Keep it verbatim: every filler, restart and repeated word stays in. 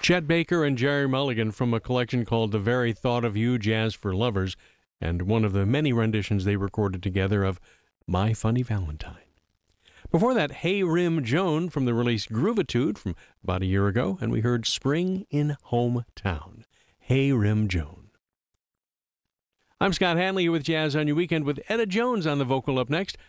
Chet Baker and Jerry Mulligan from a collection called The Very Thought of You, Jazz for Lovers, and one of the many renditions they recorded together of My Funny Valentine. Before that, Hey Rim Joan from the release Groovitude from about a year ago, and we heard Spring in Hometown. Hey Rim Joan. I'm Scott Hanley with Jazz on Your Weekend with Etta Jones on the vocal up next.